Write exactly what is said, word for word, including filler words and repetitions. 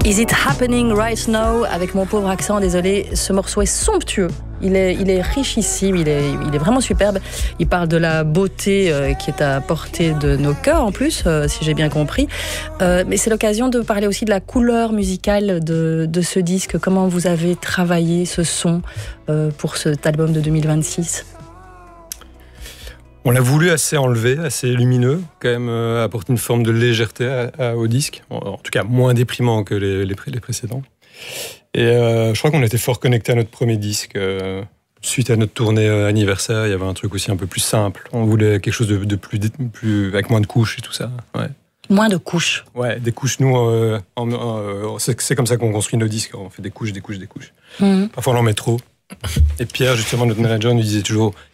Is It Happening Right Now? Avec mon pauvre accent, désolé, ce morceau est somptueux. Il est, il est richissime, il est, il est vraiment superbe. Il parle de la beauté euh, qui est à portée de nos cœurs en plus, euh, si j'ai bien compris. Euh, mais c'est l'occasion de parler aussi de la couleur musicale de, de ce disque. Comment vous avez travaillé ce son euh, pour cet album de deux mille vingt-six? On l'a voulu assez enlevé, assez lumineux, quand même euh, apporter une forme de légèreté à, à, au disque, en, en tout cas moins déprimant que les, les, les précédents. Et euh, je crois qu'on était fort connecté à notre premier disque. Euh, suite à notre tournée euh, anniversaire, il y avait un truc aussi un peu plus simple. On voulait quelque chose de, de plus, de plus, avec moins de couches et tout ça. Ouais. Moins de couches. Ouais, des couches. Nous, euh, en, en, c'est, c'est comme ça qu'on construit nos disques. On fait des couches, des couches, des couches. Mmh. Parfois, on en met trop. Et Pierre, justement, notre manager, nous disait toujours